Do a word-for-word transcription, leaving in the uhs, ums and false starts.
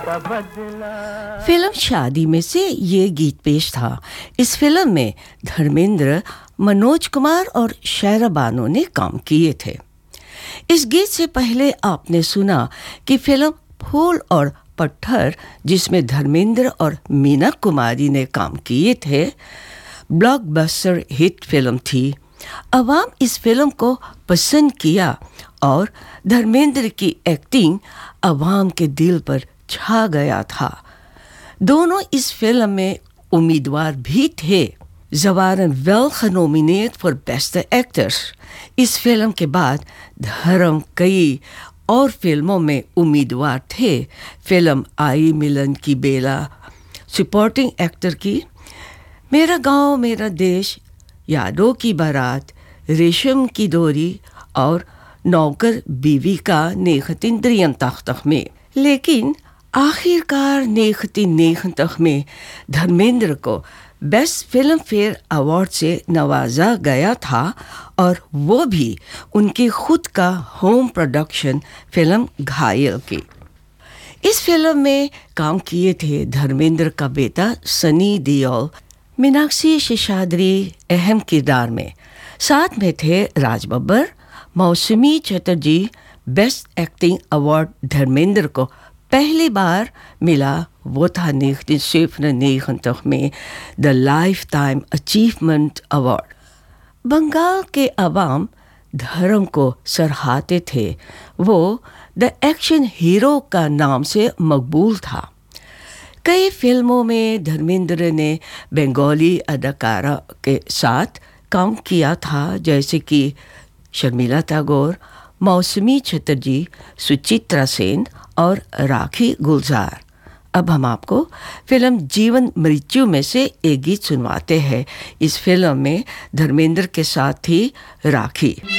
Film शादी में से ये गीत पेश था। इस फिल्म में धर्मेंद्र, मनोज कुमार और शायरा बानो ने काम किए थे। इस गीत से पहले आपने सुना कि फिल्म फूल और पत्थर, जिसमें धर्मेंद्र और मीना कुमारी ने काम किए थे, ब्लॉकबस्टर हिट फिल्म थी। अवाम इस फिल्म को पसंद किया और धर्मेंद्र की एक्टिंग अवाम के दिल पर छा गया था। दोनों इस फिल्म में उम्मीदवार भी थे। जवारन well nominate for best actors. इस फिल्म के बाद धर्म कई और फिल्मों में उम्मीदवार थे। फिल्म आई मिलन की बेला सपोर्टिंग एक्टर की, मेरा गांव मेरा देश, यादों की बारात, रेशम की डोरी और नौकर बीवी का नेखतिन द्रियंतख में। लेकिन आखिरकार नेखतिन नेखतख में धर्मेंद्र को बेस्ट फिल्म फेयर अवार्ड से नवाजा गया था, और वो भी उनकी खुद का होम प्रोडक्शन फिल्म घायल की। इस फिल्म में काम किए थे धर्मेंद्र का बेटा सनी देओल, मीनाक्षी शेषाद्री अहम किरदार में। साथ में थे राज बब्बर, मौसमी Chatterjee. Best acting award Dharmendra को पहली बार मिला, वो था नेखतिन सेफन नेखतख में the life time achievement award. Bengal के अवाम धर्म को सराहते थे। वो द एक्शन हीरो का नाम से मकबूल था। कई फिल्मों में धर्मेंद्र ने बंगाली अदाकारा के साथ काम किया था, जैसे कि शर्मिला टैगोर, मौसमी चटर्जी, सुचित्रा सेन और राखी गुलजार। अब हम आपको फिल्म जीवन मृत्यु में से एक गीत सुनवाते हैं। इस फिल्म में धर्मेंद्र के साथ थी राखी।